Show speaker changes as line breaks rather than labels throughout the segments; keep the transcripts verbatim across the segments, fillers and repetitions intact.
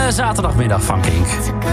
zaterdagmiddag van Kink.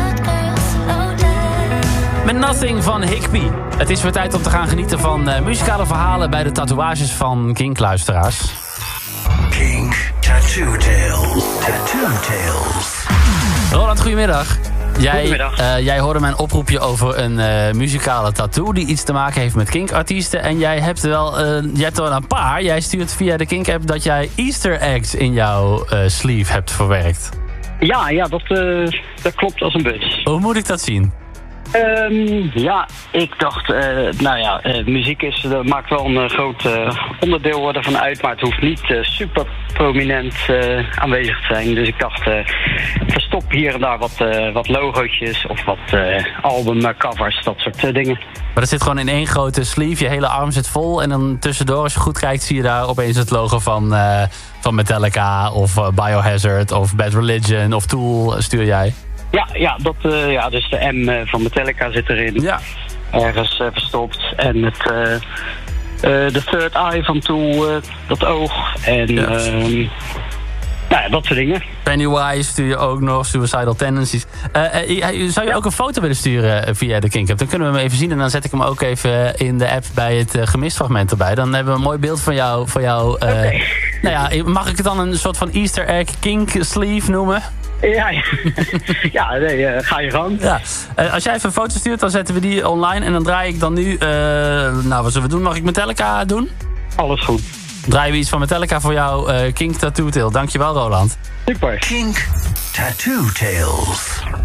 Met Nothing van Higby. Het is weer tijd om te gaan genieten van uh, muzikale verhalen bij de tatoeages van Kink-luisteraars.
Kink Tattoo Tales. Tattoo Tales.
Roland, goedemiddag. Jij,
Goedemiddag.
Uh, jij hoorde mijn oproepje over een uh, muzikale tattoo die iets te maken heeft met Kink-artiesten. En jij hebt, wel, uh, jij hebt er wel een paar. Jij stuurt via de Kink-app dat jij Easter eggs in jouw uh, sleeve hebt verwerkt.
Ja, ja dat, uh, dat klopt als een bus.
Hoe moet ik dat zien?
Um, ja, ik dacht, uh, nou ja, uh, muziek is, uh, maakt wel een uh, groot uh, onderdeel ervan uit, maar het hoeft niet uh, super prominent uh, aanwezig te zijn. Dus ik dacht, uh, verstop hier en daar wat, uh, wat logootjes of wat uh, albumcovers, dat soort uh, dingen.
Maar dat zit gewoon in één grote sleeve, je hele arm zit vol en dan tussendoor, als je goed kijkt, zie je daar opeens het logo van, uh, van Metallica of uh, Biohazard of Bad Religion of Tool stuur jij.
Ja, ja, dat, uh, ja, dus de M uh, van Metallica zit erin.
Ja.
Ergens uh, verstopt. En het, uh, uh, de Third Eye van Tool, uh, dat oog. En
Ja.
uh, nou ja, dat soort dingen.
Pennywise stuur je ook nog, Suicidal Tendencies. Uh, uh, zou je ook een foto willen sturen via de Kink-app? Dan kunnen we hem even zien en dan zet ik hem ook even in de app bij het uh, gemist fragment erbij. Dan hebben we een mooi beeld van jou. Van jou uh,
Okay.
Nou ja, mag ik het dan een soort van Easter egg Kink sleeve noemen?
Ja, ja. ja nee, uh, ga je gang.
Ja. Uh, als jij even een foto stuurt, dan zetten we die online. En dan draai ik dan nu... Uh, nou, wat zullen we doen? Mag ik Metallica doen?
Alles goed.
Draaien we iets van Metallica voor jou, uh, Kink Tattoo Tale. Dankjewel, Roland.
Super.
Kink Tattoo Tales.